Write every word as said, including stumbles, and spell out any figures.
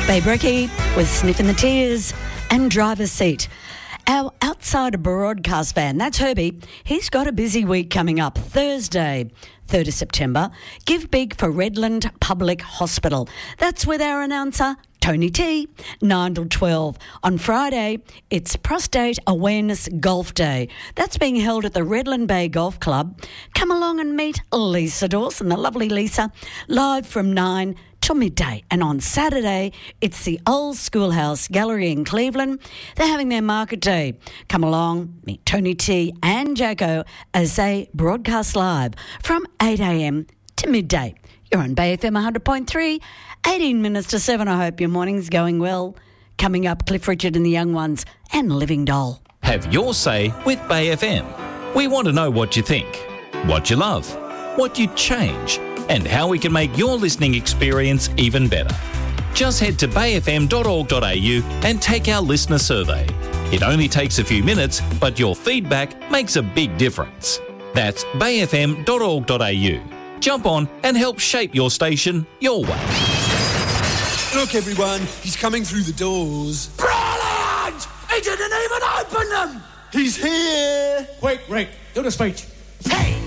Babe Ricky with Sniffing the Tears and Driver's Seat. Our outside broadcast fan, that's Herbie. He's got a busy week coming up. Thursday, third of September, Give Big for Redland Public Hospital. That's with our announcer, Tony T, nine till twelve. On Friday, it's Prostate Awareness Golf Day. That's being held at the Redland Bay Golf Club. Come along and meet Lisa Dawson, the lovely Lisa, live from nine till midday. And on Saturday, it's the Old Schoolhouse Gallery in Cleveland. They're having their market day. Come along, meet Tony T and Jacko as they broadcast live from eight a.m. to midday. You're on Bay F M one hundred point three, eighteen minutes to seven. I hope your morning's going well. Coming up, Cliff Richard and the Young Ones and Living Doll. Have your say with Bay F M. We want to know what you think, what you love, what you'd change, and how we can make your listening experience even better. Just head to bay f m dot org dot a u and take our listener survey. It only takes a few minutes, but your feedback makes a big difference. That's bay f m dot org dot a u. Jump on and help shape your station your way. Look, everyone, he's coming through the doors. Brilliant! He didn't even open them! He's here! Wait, Rick, do the speech.